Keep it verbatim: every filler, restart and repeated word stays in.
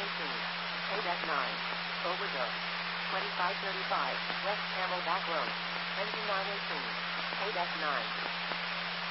eighteen. Cadet nine. Overgo. twenty-five thirty-five. West Camelback Road. Engine nine eighteen. Cadet nine.